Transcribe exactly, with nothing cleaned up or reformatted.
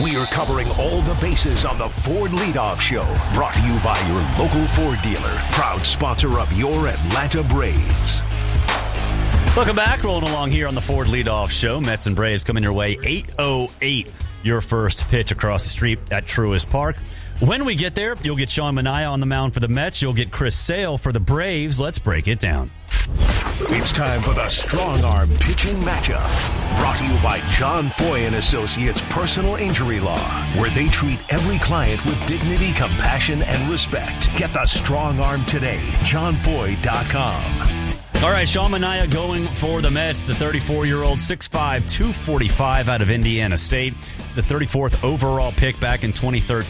We are covering all the bases on the Ford Leadoff Show. Brought to you by your local Ford dealer. Proud sponsor of your Atlanta Braves. Welcome back. Rolling along here on the Ford Leadoff Show. Mets and Braves coming your way. eight oh eight, your first pitch across the street at Truist Park. When we get there, you'll get Sean Manaea on the mound for the Mets. You'll get Chris Sale for the Braves. Let's break it down. It's time for the Strong Arm Pitching Matchup. Brought to you by John Foy and Associates Personal Injury Law, where they treat every client with dignity, compassion, and respect. Get the Strong Arm today. john foy dot com. All right, Sean Manaea going for the Mets, the thirty-four-year-old, six five, two forty-five out of Indiana State, the thirty-fourth overall pick back in twenty thirteen.